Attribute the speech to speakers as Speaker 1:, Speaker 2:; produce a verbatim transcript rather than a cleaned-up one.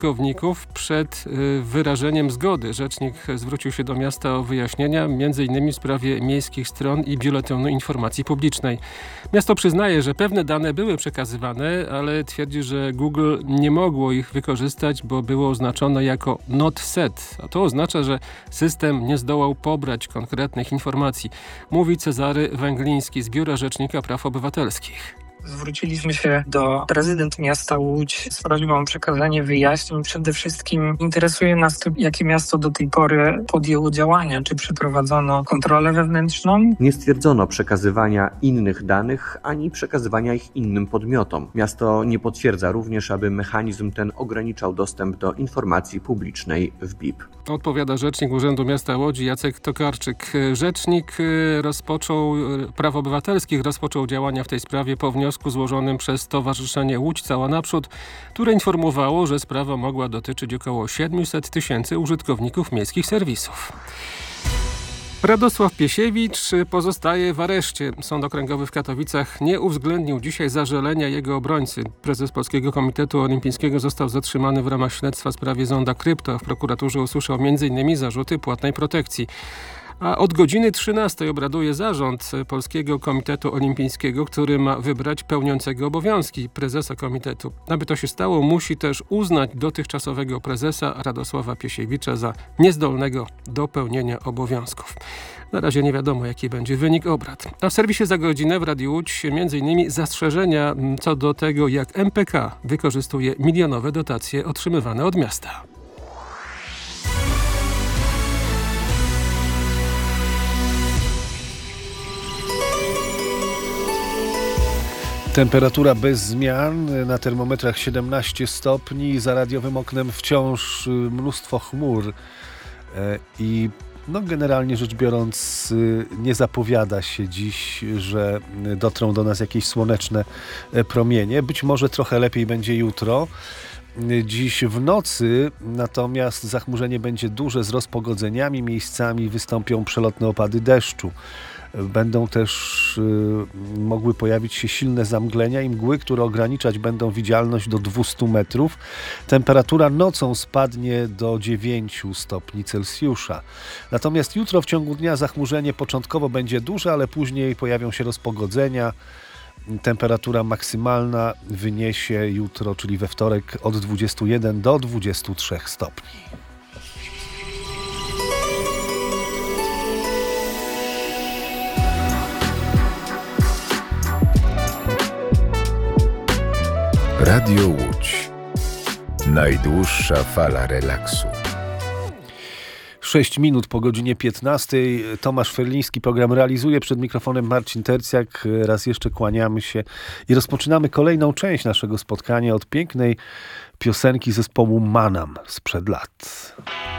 Speaker 1: użytkowników przed wyrażeniem zgody. Rzecznik zwrócił się do miasta o wyjaśnienia, między innymi w sprawie miejskich stron i biuletynu informacji publicznej. Miasto przyznaje, że pewne dane były przekazywane, ale twierdzi, że Google nie mogło ich wykorzystać, bo było oznaczone jako not set, a to oznacza, że system nie zdołał pobrać konkretnych informacji. Mówi Cezary Węgliński z Biura Rzecznika Praw Obywatelskich.
Speaker 2: Zwróciliśmy się do prezydent miasta Łódź z prośbą o przekazanie wyjaśnień. Przede wszystkim interesuje nas to, jakie miasto do tej pory podjęło działania, czy przeprowadzono kontrolę wewnętrzną.
Speaker 3: Nie stwierdzono przekazywania innych danych, ani przekazywania ich innym podmiotom. Miasto nie potwierdza również, aby mechanizm ten ograniczał dostęp do informacji publicznej w B I P.
Speaker 1: Odpowiada rzecznik Urzędu Miasta Łodzi Jacek Tokarczyk. Rzecznik rozpoczął, Praw Obywatelskich rozpoczął działania w tej sprawie po wniosku złożonym przez Stowarzyszenie Łódź Cała Naprzód, które informowało, że sprawa mogła dotyczyć około siedmiuset tysięcy użytkowników miejskich serwisów. Radosław Piesiewicz pozostaje w areszcie. Sąd Okręgowy w Katowicach nie uwzględnił dzisiaj zażalenia jego obrońcy. Prezes Polskiego Komitetu Olimpijskiego został zatrzymany w ramach śledztwa w sprawie zonda Krypto. W prokuraturze usłyszał między innymi zarzuty płatnej protekcji. A od godziny trzynastej obraduje zarząd Polskiego Komitetu Olimpijskiego, który ma wybrać pełniącego obowiązki prezesa komitetu. Aby to się stało, musi też uznać dotychczasowego prezesa Radosława Piesiewicza za niezdolnego do pełnienia obowiązków. Na razie nie wiadomo, jaki będzie wynik obrad. A w serwisie Za godzinę w Radiu Łódź między innymi zastrzeżenia co do tego, jak M P K wykorzystuje milionowe dotacje otrzymywane od miasta.
Speaker 4: Temperatura bez zmian, na termometrach siedemnaście stopni, za radiowym oknem wciąż mnóstwo chmur i no generalnie rzecz biorąc nie zapowiada się dziś, że dotrą do nas jakieś słoneczne promienie. Być może trochę lepiej będzie jutro. Dziś w nocy natomiast zachmurzenie będzie duże z rozpogodzeniami, miejscami wystąpią przelotne opady deszczu. Będą też y, mogły pojawić się silne zamglenia i mgły, które ograniczać będą widzialność do dwieście metrów. Temperatura nocą spadnie do dziewięciu stopni Celsjusza. Natomiast jutro w ciągu dnia zachmurzenie początkowo będzie duże, ale później pojawią się rozpogodzenia. Temperatura maksymalna wyniesie jutro, czyli we wtorek, od dwudziestu jeden do dwudziestu trzech stopni.
Speaker 5: Radio Łódź. Najdłuższa fala relaksu.
Speaker 4: sześć minut po godzinie piętnastej. Tomasz Ferliński program realizuje. Przed mikrofonem Marcin Tercjak. Raz jeszcze kłaniamy się i rozpoczynamy kolejną część naszego spotkania od pięknej piosenki zespołu Manam sprzed lat.